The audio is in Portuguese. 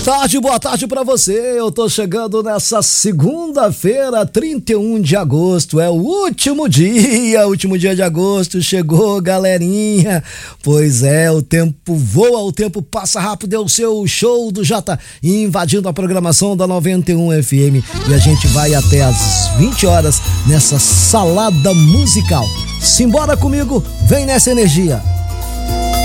Boa tarde pra você. Eu tô chegando nessa segunda-feira, 31 de agosto. É o último dia de agosto. Chegou, galerinha. Pois é, o tempo voa, o tempo passa rápido. É o seu show do Jota invadindo a programação da 91 FM. E a gente vai até às 20 horas nessa salada musical. Simbora comigo, vem nessa energia.